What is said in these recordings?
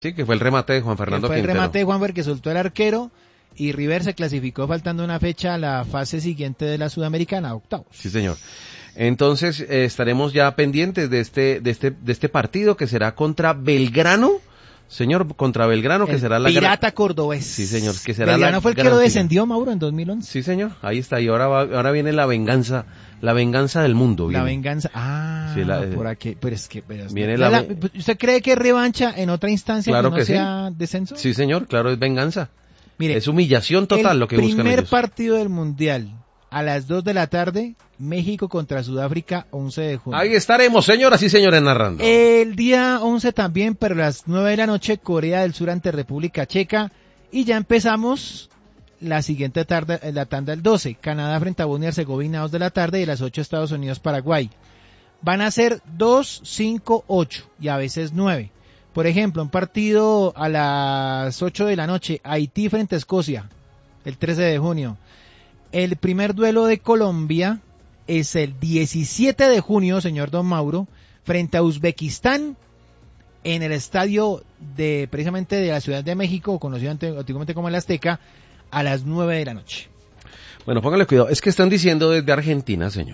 Sí, que fue el remate de Juan Fernando Fue el Quintero. remate de Juanfer que soltó el arquero y River se clasificó faltando una fecha a la fase siguiente de la Sudamericana, octavos. Sí, señor. Entonces estaremos ya pendientes de este partido que será contra Belgrano, señor, contra Belgrano, que será la Pirata Cordobés. Sí, señor, que será Belgrano la fue el que gran lo final. descendió, Mauro, en 2011. Sí, señor, ahí está, y ahora viene la venganza del mundo. La viene. venganza, Sí, por aquí, pero es que... Viene ¿Usted cree que es revancha en otra instancia Claro que no que sea descenso? Sí, señor, claro, es venganza. Mire, Es humillación total lo que buscan el primer ellos. partido del Mundial, a las 2 de la tarde, México contra Sudáfrica, 11 de junio. Ahí estaremos, señoras y señores, narrando. El día 11 también, pero a las 9 de la noche, Corea del Sur ante República Checa. Y ya empezamos la siguiente tarde, la tanda del 12. Canadá frente a Bosnia y Herzegovina, 2 de la tarde, y a las 8 Estados Unidos, Paraguay. Van a ser 2, 5, 8 y a veces 9. Por ejemplo, un partido a las 8 de la noche, Haití frente a Escocia, el 13 de junio. El primer duelo de Colombia es el 17 de junio, señor Don Mauro, frente a Uzbekistán en el estadio precisamente de la Ciudad de México, conocido antiguamente como el Azteca, a las 9 de la noche. Bueno, póngale cuidado, es que están diciendo desde Argentina, señor.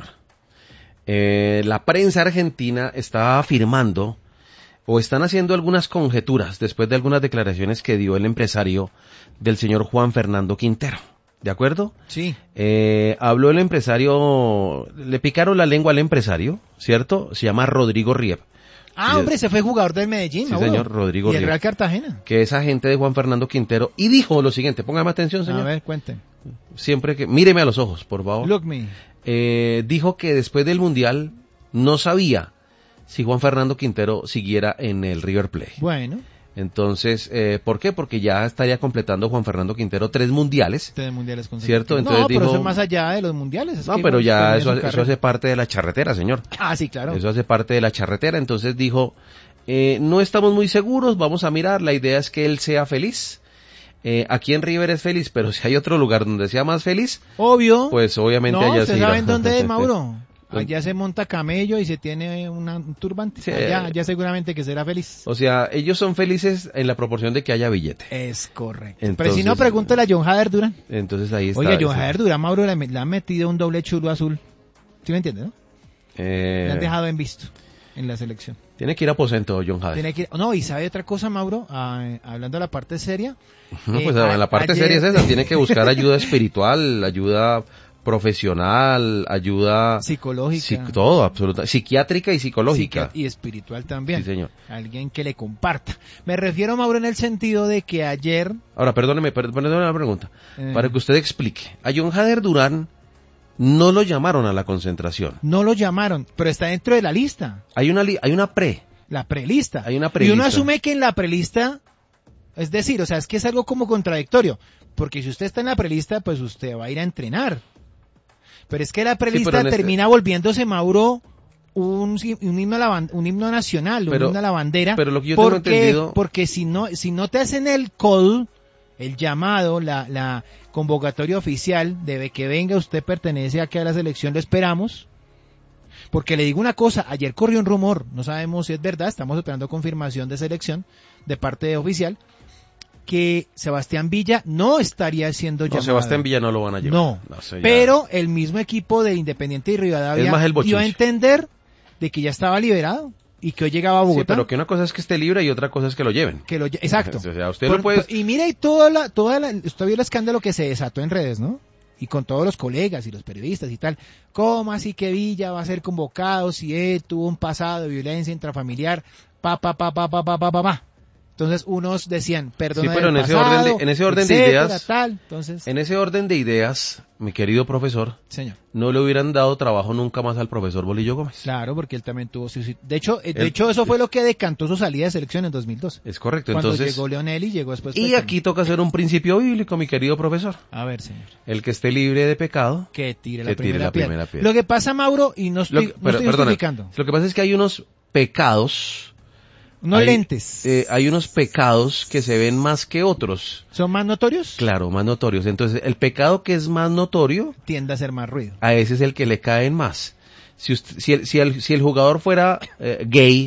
La prensa argentina está afirmando o están haciendo algunas conjeturas después de algunas declaraciones que dio el empresario del señor Juan Fernando Quintero. ¿De acuerdo? Sí. Habló el empresario, le picaron la lengua al empresario, ¿cierto? Se llama Rodrigo Riep. Hombre, se fue jugador del Medellín, Sí, Mauro. señor, Rodrigo Y el Riep. Real Cartagena. Que es agente de Juan Fernando Quintero, y dijo lo siguiente, póngame atención, señor. A ver, cuente. Siempre que, míreme a los ojos, por favor. Look me. Dijo que después del Mundial no sabía si Juan Fernando Quintero siguiera en el River Plate. Bueno. Entonces, ¿por qué? Porque ya estaría completando Juan Fernando Quintero 3 mundiales. 3 mundiales consecutivos. ¿Cierto? Entonces no, pero dijo, eso es más allá de los mundiales. No, pero ya eso hace parte de la charretera, señor. Sí, claro. Eso hace parte de la charretera. Entonces dijo, no estamos muy seguros, vamos a mirar. La idea es que él sea feliz. Aquí en River es feliz, pero si hay otro lugar donde sea más feliz, obvio, pues obviamente allá ¿usted se saben irá. dónde es, Mauro? Allá se monta camello y se tiene un turbante. Sí. Allá seguramente que será feliz. O sea, ellos son felices en la proporción de que haya billete. Es correcto. Entonces, pero si no, pregúntale a John Hader Durán. Entonces ahí está. Oye, John Hader Durán, Mauro, le han metido un doble chulo azul. ¿Sí me entiende, no? Le han dejado en visto en la selección. Tiene que ir a aposento, John Hader. No, y sabe otra cosa, Mauro, hablando de la parte seria. Pues la parte seria es esa, tiene que buscar ayuda espiritual, ayuda profesional, ayuda psicológica, todo, absoluta, psiquiátrica y psicológica. Y espiritual también. Sí, señor. Alguien que le comparta. Me refiero, Mauro, en el sentido de que ayer... Ahora, perdóneme la pregunta, para que usted explique. A John Hader Durán no lo llamaron a la concentración. No lo llamaron, pero está dentro de la lista. Hay una pre. La prelista. Hay una prelista. Y uno asume que en la prelista, es decir, o sea, es que es algo como contradictorio, porque si usted está en la prelista, pues usted va a ir a entrenar. Pero es que la prelista termina volviéndose, Mauro, un himno nacional, un himno a la bandera. Pero lo que yo tengo entendido... Porque si no te hacen el call, el llamado, la convocatoria oficial de que venga, usted pertenece aquí a la selección, lo esperamos. Porque le digo una cosa, ayer corrió un rumor, no sabemos si es verdad, estamos esperando confirmación de selección de parte oficial, que Sebastián Villa no estaría siendo llamado. No, Sebastián Villa no lo van a llevar. No, pero el mismo equipo de Independiente y Rivadavia dio a entender de que ya estaba liberado y que hoy llegaba a Bogotá. Sí, pero que una cosa es que esté libre y otra cosa es que lo lleven. Exacto. O sea, usted lo puede... Y mire, usted vio el escándalo que se desató en redes, ¿no? Y con todos los colegas y los periodistas y tal. ¿Cómo así que Villa va a ser convocado si él tuvo un pasado de violencia intrafamiliar? Entonces unos decían, perdona, sí, pero en ese orden de ideas, entonces... en ese orden de ideas, mi querido profesor, señor, no le hubieran dado trabajo nunca más al profesor Bolillo Gómez. Claro, porque él también tuvo de hecho eso fue lo que decantó su salida de selección en 2002. Es correcto, cuando entonces llegó Leonel y llegó después. Y aquí toca hacer un principio bíblico, mi querido profesor. A ver, señor. El que esté libre de pecado, que tire la primera piedra. Lo que pasa, Mauro, y no estoy justificando. Lo que pasa es que hay unos pecados. Lentes. Hay unos pecados que se ven más que otros. ¿Son más notorios? Claro, más notorios. Entonces, el pecado que es más notorio tiende a hacer más ruido. A ese es el que le caen más. Si el jugador fuera gay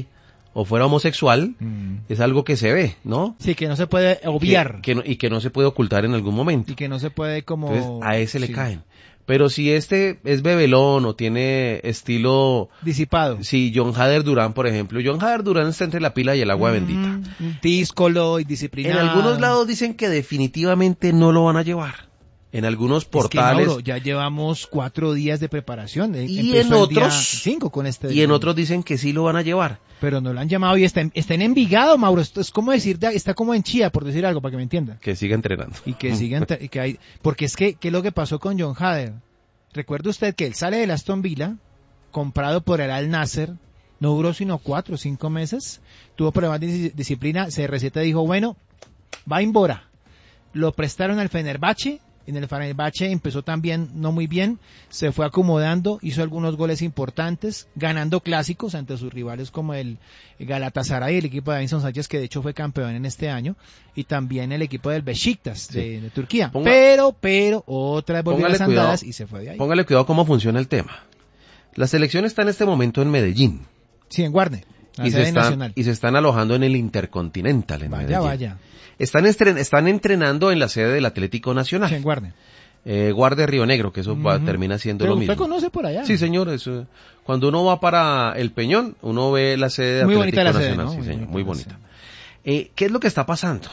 o fuera homosexual, es algo que se ve, ¿no? Sí, que no se puede obviar. Y que no se puede ocultar en algún momento. Y que no se puede como... Entonces, a ese le caen. Pero si este es bebelón o tiene estilo... disipado. Sí, John Hader Durán, por ejemplo. John Hader Durán está entre la pila y el agua bendita. Díscolo y disciplinado. En algunos lados dicen que definitivamente no lo van a llevar. En algunos portales. Es que, Mauro, ya llevamos 4 días de preparación. Y en otros. 5 con este. Y en otros dicen que sí lo van a llevar. Pero no lo han llamado y está en Envigado, Mauro. Esto es como decir, está como en Chía, por decir algo, para que me entiendan. Que siga entrenando. Y que siga, porque es que, ¿qué es lo que pasó con John Hader? Recuerde usted que él sale del Aston Villa, comprado por el Al Nasser, no duró sino 4 o 5 meses, tuvo problemas de disciplina, CR7 dijo, bueno, va en Bora. Lo prestaron al Fenerbahce. En el Fenerbahce empezó también no muy bien, se fue acomodando, hizo algunos goles importantes, ganando clásicos ante sus rivales como el Galatasaray, el equipo de Davinson Sánchez, que de hecho fue campeón en este año, y también el equipo del Beşiktaş de Turquía. Pero, otra vez volvió a las andadas y se fue de ahí. Póngale cuidado cómo funciona el tema. La selección está en este momento en Medellín. Sí, en Guarne, y se están alojando en el Intercontinental en Medellín. Vaya. Están entrenando en la sede del Atlético Nacional. Sí, en Guarne. Guarde Río Negro, que eso termina siendo lo mismo. ¿Usted conoce por allá? Sí, señor. Eso, cuando uno va para el Peñón, uno ve la sede de muy Atlético Nacional. Sede, ¿no? Sí, señor, muy bonita. ¿Qué es lo que está pasando?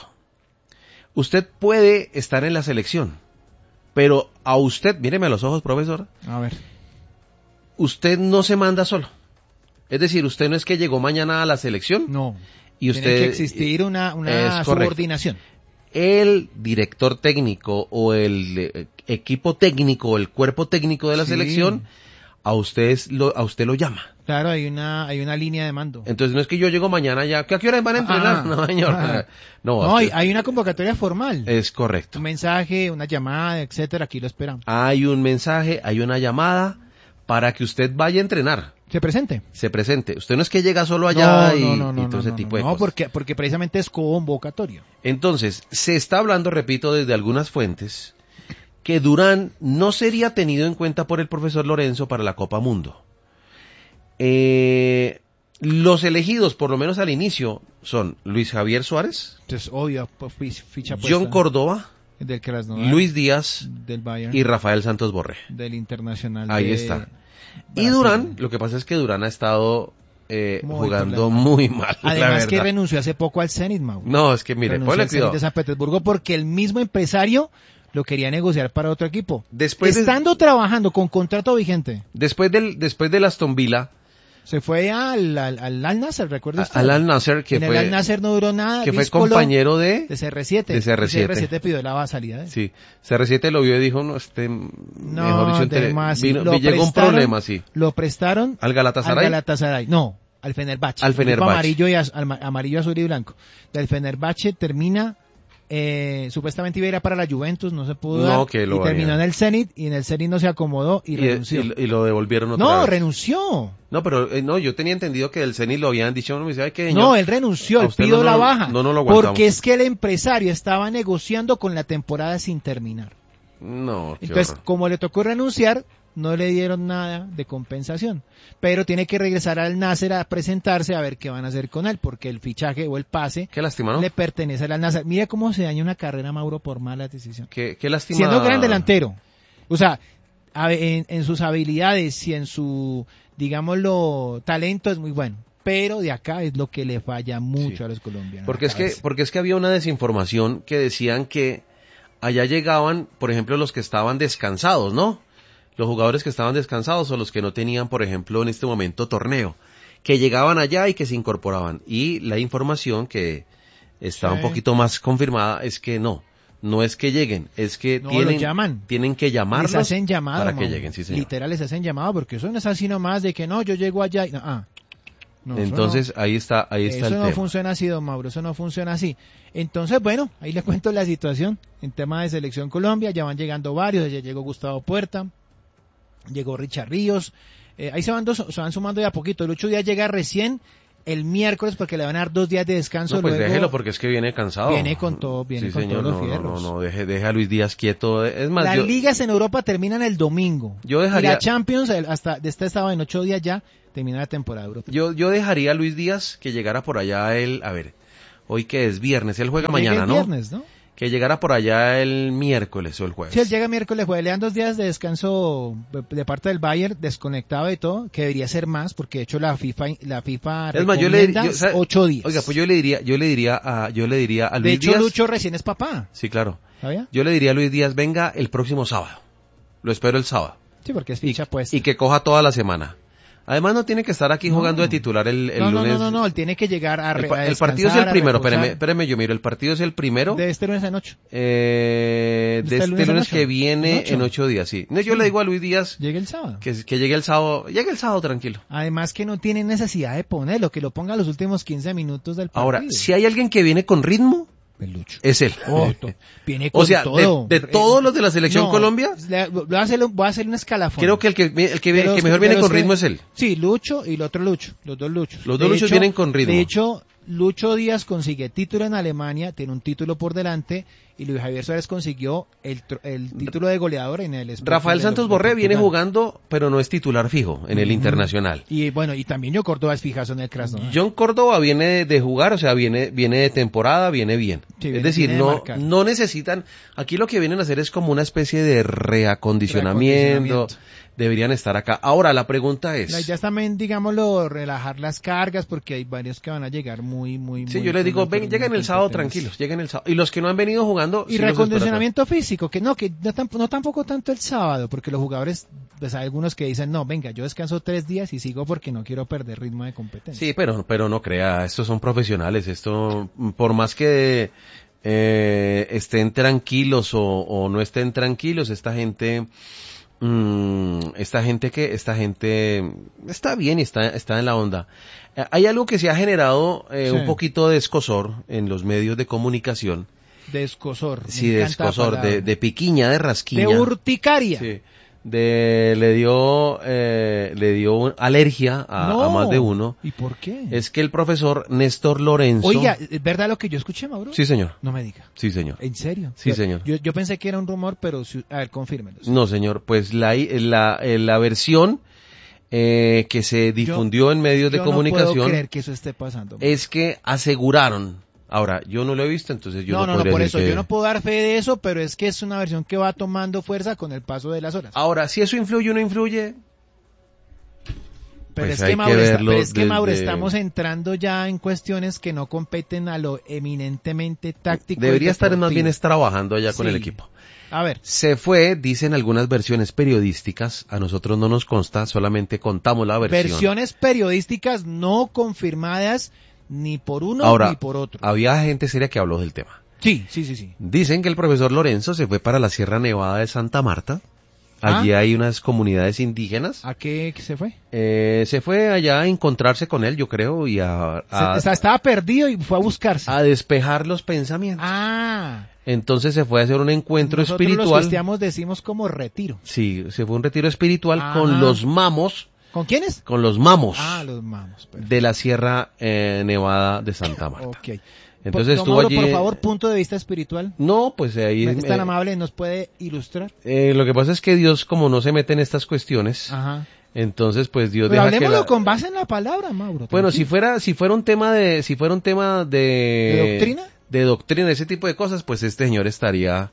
Usted puede estar en la selección, pero a usted, míreme a los ojos, profesor. A ver. Usted no se manda solo. Es decir, usted no es que llegó mañana a la selección. No. Y usted, tiene que existir una subordinación. El director técnico o el equipo técnico o el cuerpo técnico de la selección a usted lo llama. Claro, hay una línea de mando. Entonces no es que yo llego mañana ya, ¿a qué hora van a entrenar? No, señor. No, hay una convocatoria formal. Es correcto. Un mensaje, una llamada, etcétera, aquí lo esperamos. Hay un mensaje, hay una llamada para que usted vaya a entrenar. Se presente. Usted no es que llega solo allá y todo ese tipo de cosas. No, porque precisamente es convocatorio. Entonces, se está hablando, repito, desde algunas fuentes, que Durán no sería tenido en cuenta por el profesor Lorenzo para la Copa Mundo. Los elegidos, por lo menos al inicio, son Luis Javier Suárez, entonces, obvio, ficha puesta, John Córdoba, del Krasnodar, Luis Díaz del Bayern, y Rafael Santos Borré. Del Internacional. Ahí está. Y Durán, lo que pasa es que Durán ha estado jugando muy mal. Además que renunció hace poco al Zenit, Mauro. No, es que mire, ponle al Zenit de San Petersburgo porque el mismo empresario lo quería negociar para otro equipo. Estando trabajando con contrato vigente. Después del Aston Villa. Se fue al Al Nasser, ¿recuerda usted? Al Al Nasser, que fue... En el Al Nasser no duró nada. Que fue compañero de CR7. De CR7. CR7 pidió la salida. Sí. CR7 lo vio y dijo, mejor dicho, llegó un problema, sí. Lo prestaron... ¿Al Galatasaray? No, al Fenerbahce. Amarillo, azul y blanco. Del Fenerbahce termina... supuestamente iba a ir para la Juventus, no se pudo dar, y terminó en el Zenit, y en el Zenit no se acomodó y renunció. Y lo devolvieron otra vez. Renunció. No, pero yo tenía entendido que del Zenit lo habían dicho, él renunció, él pidió la baja, no lo aguantamos. porque es que el empresario estaba negociando con la temporada sin terminar. Entonces, como le tocó renunciar, no le dieron nada de compensación, pero tiene que regresar al Nasser a presentarse a ver qué van a hacer con él, porque el fichaje o el pase qué lástima, ¿no? le pertenece al Nasser. Mira cómo se daña una carrera, Mauro, por malas decisiones. Qué lástima. Siendo gran delantero, o sea, en sus habilidades y en su, digámoslo, talento es muy bueno, pero de acá es lo que le falla mucho a los colombianos. Porque es que había una desinformación que decían que allá llegaban, por ejemplo, los que estaban descansados, ¿no? Los jugadores que estaban descansados o los que no tenían, por ejemplo, en este momento torneo, que llegaban allá y que se incorporaban. Y la información que está un poquito más confirmada es que no es que lleguen, es que tienen que llamarlos, les hacen llamado, para que lleguen, sí señor. Literal les hacen llamado, porque eso no es así nomás de que no, yo llego allá y entonces ahí está el tema. Eso no funciona así, don Mauro, eso no funciona así. Entonces, bueno, ahí le cuento la situación en tema de Selección Colombia, ya van llegando varios, ya llegó Gustavo Puerta, llegó Richard Ríos, ahí se van sumando de a poquito. Lucho Díaz llega recién el miércoles porque le van a dar 2 días de descanso. No, pues luego, déjelo porque es que viene cansado. Viene con todo, señor, todos los fierros. No, deje a Luis Díaz quieto. Es más, las ligas en Europa terminan el domingo. Yo dejaría... Y la Champions, hasta de este sábado en 8 días ya, termina la temporada europea. Yo dejaría a Luis Díaz que llegara por allá hoy que es viernes, él juega mañana, el ¿no? viernes, ¿no? Que llegara por allá el miércoles o el jueves. Sí, él llega miércoles, jueves, le dan 2 días de descanso de parte del Bayern, desconectado y todo, que debería ser más, porque de hecho la FIFA es más, yo le diría, 8 días. Oiga, pues yo le diría a Luis Díaz. De hecho, Lucho recién es papá. Sí, claro. ¿Sabía? Yo le diría a Luis Díaz, venga el próximo sábado. Lo espero el sábado. Sí, porque es ficha pues. Y que coja toda la semana. Además no tiene que estar aquí jugando de titular el lunes. No, él tiene que llegar a el partido es el primero, espéreme, yo miro, el partido es el primero. De este lunes en 8. De este lunes que viene en 8 días, sí. No, yo le digo a Luis Díaz. Llegue el sábado. Que llegue el sábado tranquilo. Además que no tiene necesidad de ponerlo, que lo ponga los últimos 15 minutos del partido. Ahora, si hay alguien que viene con ritmo, el Lucho. es él. Viene con o sea, todo. De todos los de la selección Colombia, voy a hacer un escalafón. Creo que el que mejor viene con ritmo es él. Sí, Lucho y el otro Lucho, los dos Luchos. Los dos Luchos vienen con ritmo. De hecho, Lucho Díaz consigue título en Alemania, tiene un título por delante, y Luis Javier Suárez consiguió el título de goleador en el Sporting. Rafael Santos Borré viene jugando, pero no es titular fijo en el Internacional. Y bueno, y también John Córdoba es fijazo en el Krasnodar. John Córdoba viene de jugar, o sea, viene de temporada, viene bien. Sí, es decir, no necesitan, aquí lo que vienen a hacer es como una especie de reacondicionamiento. Deberían estar acá. Ahora, la pregunta es... La idea es también, digámoslo, relajar las cargas, porque hay varios que van a llegar muy... Sí, yo les digo, lleguen el sábado tranquilos, lleguen el sábado. Y los que no han venido jugando... Y sí, recondicionamiento físico, que no tampoco tanto el sábado, porque los jugadores, pues hay algunos que dicen, no, venga, yo descanso 3 días y sigo porque no quiero perder ritmo de competencia. Sí, pero no crea, estos son profesionales, esto, por más que estén tranquilos o no estén tranquilos, esta gente está bien y está en la onda. Hay algo que se ha generado un poquito de escosor en los medios de comunicación. De escosor. Sí, de escosor, de piquiña, de rasquiña. De urticaria. Sí. Le dio alergia a más de uno. ¿Y por qué? Es que el profesor Néstor Lorenzo... Oiga, ¿es verdad lo que yo escuché, Mauro? Sí, señor. No me diga. Sí, señor. ¿En serio? Sí, señor. Yo pensé que era un rumor, pero a ver, confírmelo. No, señor, pues la versión que se difundió en medios de comunicación... No puedo creer que eso esté pasando. Es que aseguraron... Ahora, yo no lo he visto, entonces yo no podría por decir eso yo no puedo dar fe de eso, pero es que es una versión que va tomando fuerza con el paso de las horas. Ahora, si eso influye o no influye... Pero pues es que Mauro, estamos entrando ya en cuestiones que no competen a lo eminentemente táctico. Debería estar más bien trabajando allá con el equipo. A ver. Se fue, dicen algunas versiones periodísticas, a nosotros no nos consta, solamente contamos la versión. Versiones periodísticas no confirmadas ni por uno Ahora, ni por otro. Había gente seria que habló del tema. Sí. Dicen que el profesor Lorenzo se fue para la Sierra Nevada de Santa Marta. Allí hay unas comunidades indígenas. ¿A qué se fue? Se fue allá a encontrarse con él, yo creo, y estaba perdido y fue a buscarse. A despejar los pensamientos. Entonces se fue a hacer un encuentro espiritual. Nosotros los cristianos decimos como retiro. Sí, se fue a un retiro espiritual con los mamos. ¿Con quiénes? Con los mamos. Los mamos. Perfecto. De la Sierra Nevada de Santa Marta. Ok. Entonces estuvo allí. Por favor, punto de vista espiritual. No, pues ahí es tan amable, ¿nos puede ilustrar? Lo que pasa es que Dios, como no se mete en estas cuestiones, entonces pues Dios deja que con base en la palabra, Mauro. Bueno, si fuera un tema de ¿De doctrina? De doctrina, ese tipo de cosas, pues este señor estaría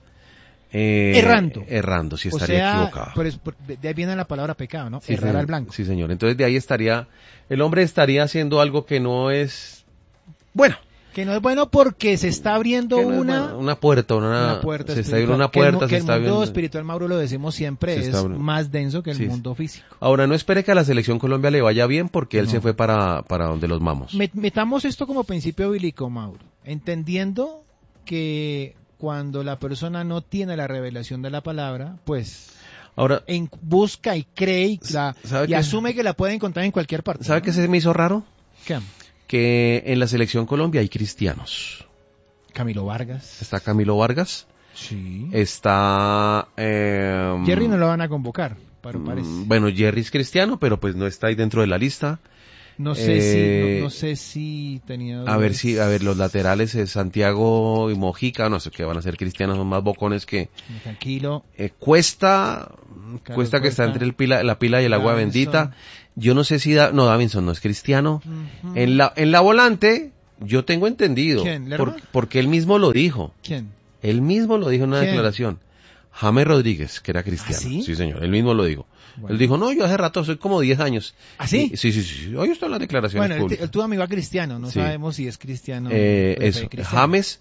errando, si estaría equivocado. De ahí viene la palabra pecado, ¿no? Sí, errar al blanco. Sí, señor. Entonces de ahí el hombre estaría haciendo algo que no es bueno. Que no es bueno porque se está abriendo una puerta, se está abriendo una puerta, el mundo espiritual, Mauro, lo decimos siempre, es más denso que el mundo físico. Ahora, no espere que a la Selección Colombia le vaya bien porque él se fue para donde los mamos. Metamos esto como principio bíblico, Mauro, entendiendo que cuando la persona no tiene la revelación de la palabra, pues ahora busca y cree y asume que la puede encontrar en cualquier parte. ¿Sabe qué se me hizo raro? ¿Qué? Que en la Selección Colombia hay cristianos. Camilo Vargas. Está Camilo Vargas. Sí. Está... Jerry no lo van a convocar, parece. Bueno, Jerry es cristiano, pero pues no está ahí dentro de la lista. No sé si tenía... A ver, los laterales es Santiago y Mojica, no sé qué van a ser cristianos, son más bocones que... Tranquilo. Cuesta que está entre la pila y el agua bendita. Yo no sé si Davinson no es cristiano. Ujú. En la volante, yo tengo entendido. ¿Quién, Lerma? Porque él mismo lo dijo. ¿Quién? Él mismo lo dijo en una ¿Quién? declaración. James Rodríguez, que era cristiano. ¿Ah, sí? Sí, señor, él mismo lo dijo. Bueno. Él dijo, no, yo hace rato, soy como 10 años. ¿Ah, sí? Sí. Hoy están las declaraciones Bueno, públicas. él tuvo amigo a cristiano, no Sí. sabemos si es cristiano. Eso, cristiano. James.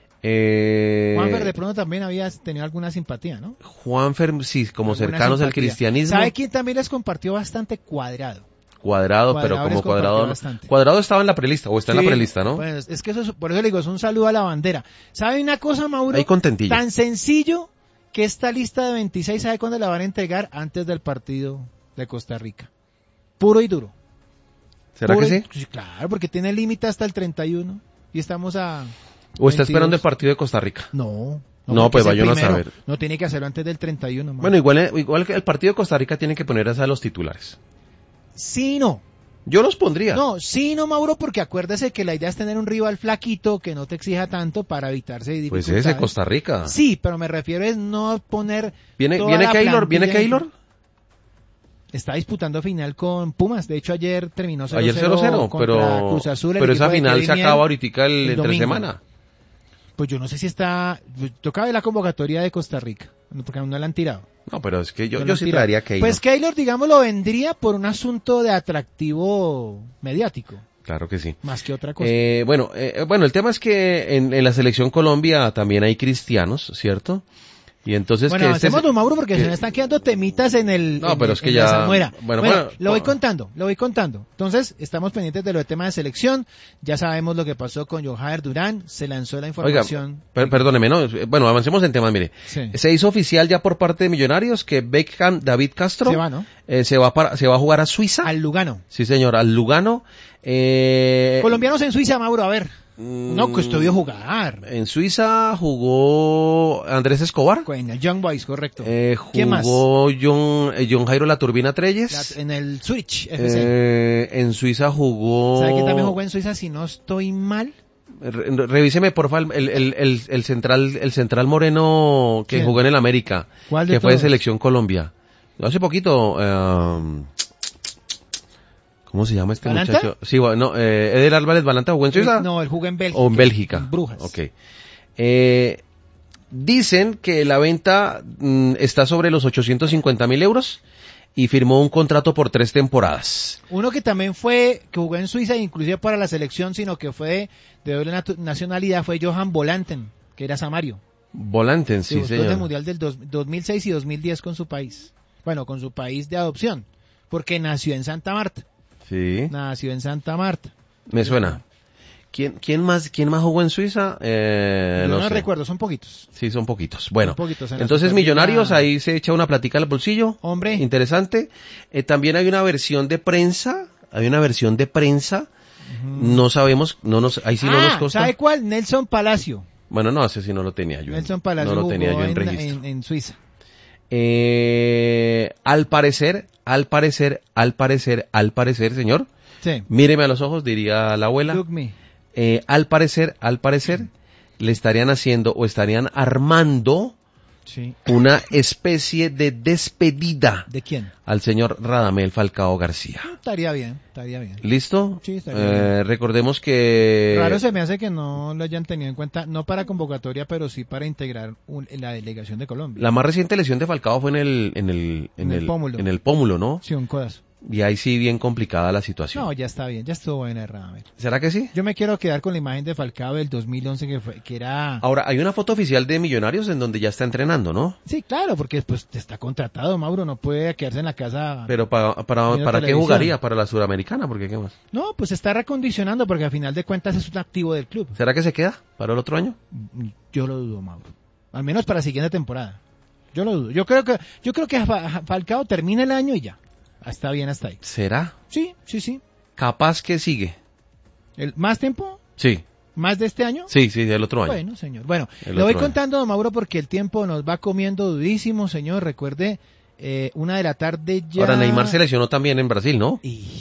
Juanfer de pronto también había tenido alguna simpatía, ¿no? Juanfer, sí, como Alguna cercanos al simpatía. cristianismo. ¿Sabe quién también les compartió bastante? Cuadrado? Cuadrado, pero Cuadrado como les Cuadrado. compartió No. bastante. Cuadrado estaba en la prelista, o está en Sí, la prelista, ¿no? Bueno, es que eso, por eso le digo, es un saludo a la bandera. ¿Sabe una cosa, Mauro? Ahí contentillo. Tan sencillo que esta lista de 26, ¿sabe cuándo la van a entregar? Antes del partido de Costa Rica. Puro y duro. ¿Será Puro que y- sí? Claro, porque tiene límite hasta el 31 y estamos a... ¿O está 22. esperando el partido de Costa Rica? No. No, tiene pues que ser vayan a primero. saber. No tiene que hacerlo antes del 31. Mauro. Bueno, igual que el partido de Costa Rica tiene que poner a los titulares. Sí, no. Yo los pondría. No, sí, no, Mauro, porque acuérdese que la idea es tener un rival flaquito que no te exija tanto para evitarse Pues dificultades. ese, Costa Rica. Sí, pero me refiero es no poner... ¿Viene toda la Keylor? ¿Viene plantilla en- Keylor? Está disputando final con Pumas. De hecho, ayer terminó 0-0 Ayer 0-0, contra Cruz Azul. el pero equipo esa de final Kevin se Mier. acaba ahorita el entre domingo. semana. Pues yo no sé si está... Toca ver la convocatoria de Costa Rica, porque aún no la han tirado. No, pero es que No yo la han sí tirado. traería a Keylor. Pues Keylor, digamos, lo vendría por un asunto de atractivo mediático, Claro que sí. más que otra cosa. Bueno, el tema es que en la selección Colombia también hay cristianos, ¿cierto? Y entonces Bueno, que avancemos, don Mauro, porque que- se me están quedando temitas en el No, en- pero es que en ya- la salmuera. bueno, lo voy contando. Entonces, estamos pendientes de lo de tema de selección. Ya sabemos lo que pasó con Johair Durán. Se lanzó la Oiga, información. perdóneme, ¿no? Bueno, avancemos en temas, mire. Sí. Se hizo oficial ya por parte de Millonarios que Beckham David Castro Se va, ¿no? se va a jugar a Suiza. Al Lugano. Sí, señor, al Lugano. Colombianos en Suiza, Mauro, a ver. No, que usted vio jugar. En Suiza jugó Andrés Escobar. En el Young Boys, correcto. Jugó ¿Quién más? John Jairo La Turbina Treyes. En el Zurich FC. En Suiza jugó... ¿Sabe quién también jugó en Suiza, si no estoy mal? Revíseme, porfa, el central moreno que ¿Quién? jugó en el América. ¿Cuál de que fue de todos? Selección Colombia. Hace poquito... ¿Cómo se llama este ¿Balanta? muchacho? Sí, bueno, Eder Álvarez Balanta jugó en Suiza. No, él jugó en Bélgica. O en Bélgica. En Brujas. Ok. Dicen que la venta está sobre los 850.000 euros y firmó un contrato por 3 temporadas. Uno que también fue, que jugó en Suiza, inclusive para la selección, sino que fue de doble nacionalidad, fue Johan Volanten, que era Samario. Volanten, sí, Debutó en el señor. Mundial del 2006 y 2010 con su país. Bueno, con su país de adopción, porque nació en Santa Marta. Sí, Nació en Santa Marta. me suena. ¿Quién más jugó en Suiza? Yo no sé. recuerdo, son poquitos. Sí, son poquitos. Bueno, Son poquitos en la entonces Superliga. Millonarios ahí se echa una platica al bolsillo. Hombre. Interesante. También hay una versión de prensa. No sabemos, ahí sí no nos consta. ¿sabe cuál? Nelson Palacio. Bueno, no, ese sí no lo tenía yo. Nelson Palacio no lo tenía jugó yo en registro. en Suiza. Al parecer, señor, Sí. míreme a los ojos, diría la abuela. Look me. Al parecer, le estarían haciendo o estarían armando Sí. una especie de despedida ¿De quién? al señor Radamel Falcao García. Estaría bien. ¿Listo? Sí, estaría bien. Recordemos que... Raro se me hace que no lo hayan tenido en cuenta, no para convocatoria, pero sí para integrar la delegación de Colombia. La más reciente lesión de Falcao fue en el pómulo. en el pómulo, ¿no? Sí, un codazo. Y ahí sí bien complicada la situación. No, ya está bien, ya estuvo buena Radamel. ¿Será que sí? Yo me quiero quedar con la imagen de Falcao del 2011 que era... Ahora, hay una foto oficial de Millonarios en donde ya está entrenando, ¿no? Sí, claro, porque pues está contratado, Mauro, no puede quedarse en la casa. Pero Viendo ¿para qué televisión. jugaría? ¿Para la Suramericana? ¿Por qué más? No, pues está recondicionando porque al final de cuentas es un activo del club. ¿Será que se queda para el otro año? Yo lo dudo, Mauro. Al menos para la siguiente temporada. Yo lo dudo. Yo creo que Falcao termina el año y ya. Está bien hasta ahí. ¿Será? Sí. Capaz que sigue. ¿Más tiempo? Sí, ¿Más de este año? sí, el otro año. Bueno, señor. Bueno, El le voy otro año. contando, don Mauro, porque el tiempo nos va comiendo durísimo, señor. Recuerde, 1:00 p.m. ya. Ahora Neymar se lesionó también en Brasil, ¿no?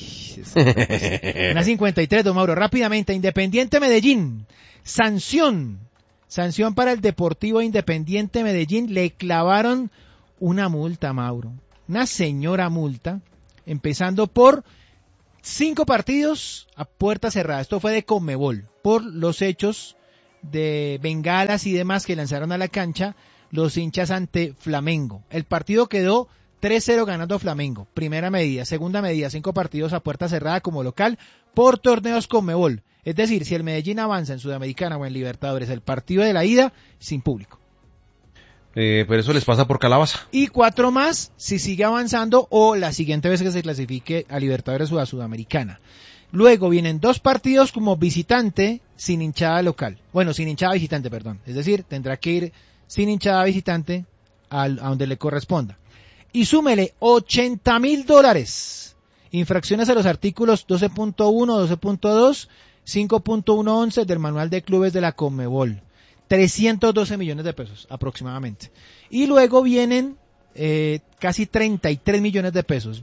Una 53, don Mauro. Rápidamente, Independiente Medellín. Sanción para el Deportivo Independiente Medellín. Le clavaron una multa, Mauro. Una señora multa empezando por 5 partidos a puerta cerrada. Esto fue de Conmebol, por los hechos de bengalas y demás que lanzaron a la cancha los hinchas ante Flamengo. El partido quedó 3-0 ganando Flamengo. Primera medida. Segunda medida, 5 partidos a puerta cerrada como local por torneos Conmebol. Es decir, si el Medellín avanza en Sudamericana o en Libertadores, el partido de la ida, sin público. Pero eso les pasa por Calabaza. Y 4 más si sigue avanzando o la siguiente vez que se clasifique a Libertadores o a Sudamericana. Luego vienen 2 partidos como visitante sin hinchada local. Bueno, sin hinchada visitante, perdón. Es decir, tendrá que ir sin hinchada visitante a donde le corresponda. Y súmele $80,000. Infracciones a los artículos 12.1, 12.2, 5.111 del Manual de Clubes de la Conmebol. 312 millones de pesos aproximadamente. Y luego vienen casi 33 millones de pesos.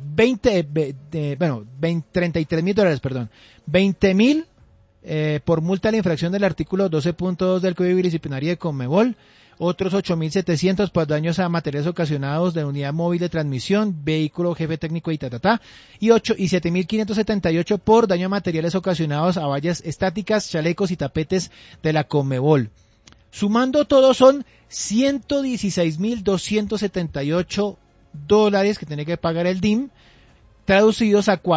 33 mil dólares, perdón. 20,000 por multa a la infracción del artículo 12.2 del Código Disciplinario de Conmebol. Otros 8,700 por daños a materiales ocasionados de unidad móvil de transmisión, vehículo, jefe técnico y y 7,578 por daño a materiales ocasionados a vallas estáticas, chalecos y tapetes de la Conmebol. Sumando todo son $116,278 que tiene que pagar el DIM, traducidos a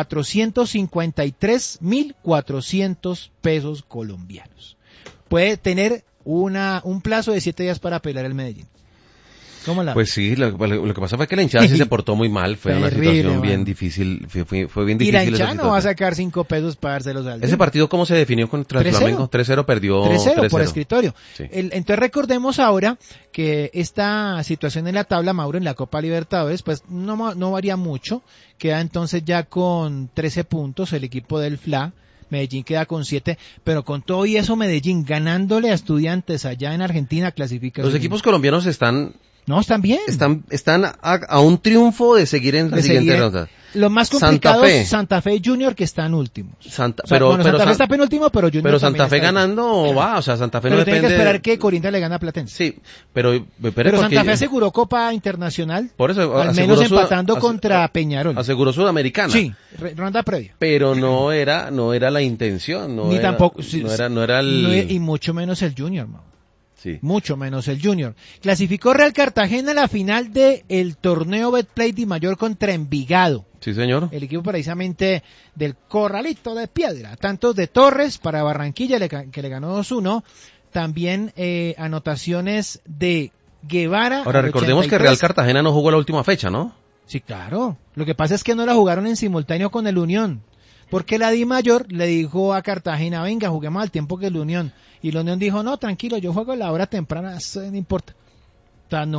453,400 pesos colombianos. Puede tener un plazo de 7 días para apelar el Medellín. ¿Cómo la Pues sí, lo que pasa fue que la hinchada sí se portó muy mal, fue una situación bien difícil, fue bien difícil. Y la hinchada no va a sacar 5 pesos para dárselos al ¿Ese partido cómo se definió contra el Flamengo? 3-0 perdió 3-0 por escritorio. Sí. Entonces recordemos ahora que esta situación en la tabla, Mauro, en la Copa Libertadores, pues no varía mucho, queda entonces ya con 13 puntos el equipo del FLA. Medellín queda con 7, pero con todo y eso Medellín ganándole a Estudiantes allá en Argentina clasifica. Los equipos colombianos están bien. Están a un triunfo de seguir en la siguiente ronda. Lo más complicado es Santa Fe Junior, que están últimos. Santa Fe está penúltimo, pero Junior pero Santa Fe está ganando va, o sea, Santa Fe pero no depende. Tiene que esperar que Corinthians le gane a Platense. Sí, pero Santa Fe aseguró Copa Internacional. Por eso, al menos empatando contra Peñarol. Aseguró Sudamericana. Sí, ronda previa. Pero no era la intención, tampoco no era el y mucho menos el Junior, ¿no? Sí. Mucho menos el Junior. Clasificó Real Cartagena a la final del torneo Betplay Di Mayor contra Envigado. Sí, señor. El equipo precisamente del Corralito de Piedra. Tanto de Torres para Barranquilla, que le ganó 2-1. También anotaciones de Guevara. Ahora recordemos 83. Que Real Cartagena no jugó la última fecha, ¿no? Sí, claro. Lo que pasa es que no la jugaron en simultáneo con el Unión. Porque la Di Mayor le dijo a Cartagena, venga, juguemos al tiempo que el Unión. Y la Unión dijo, no, tranquilo, yo juego a la hora temprana, eso no importa. O sea,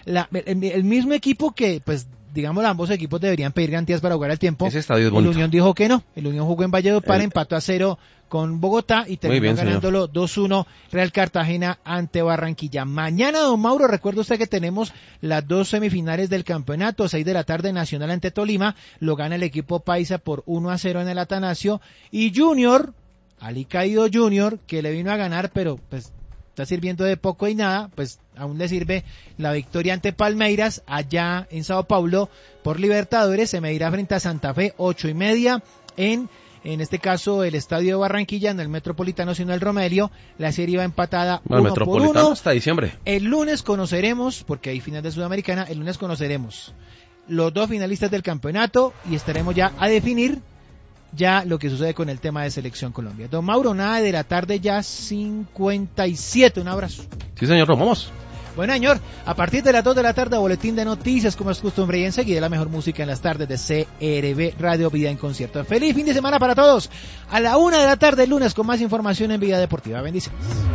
el mismo equipo que, pues, digamos, ambos equipos deberían pedir garantías para jugar al tiempo. Ese estadio es bonito. El Unión dijo que no. El Unión jugó en Valledupar, empató a 0 con Bogotá y terminó ganándolo 2-1 Real Cartagena ante Barranquilla. Mañana, don Mauro, recuerda usted que tenemos las 2 semifinales del campeonato, 6 de la tarde, Nacional ante Tolima, lo gana el equipo paisa por 1-0 en el Atanasio, y Junior, Ali Caído Junior, que le vino a ganar, pero pues está sirviendo de poco y nada, pues aún le sirve la victoria ante Palmeiras allá en Sao Paulo por Libertadores. Se medirá frente a Santa Fe 8:30 en este caso el estadio de Barranquilla, en el Metropolitano, sino el Romelio. La serie va empatada 1-1 hasta diciembre. El lunes conoceremos, porque hay final de Sudamericana, el lunes conoceremos los 2 finalistas del campeonato y estaremos ya a definir ya lo que sucede con el tema de Selección Colombia. Don Mauro, nada de la tarde, ya 57, un abrazo. Sí, señor, nos vamos. Bueno, señor, a partir de las 2 de la tarde, boletín de noticias, como es costumbre, y enseguida la mejor música en las tardes de CRB Radio Vida en Concierto. Feliz fin de semana para todos. A la 1 de la tarde, el lunes, con más información en Vida Deportiva. Bendiciones.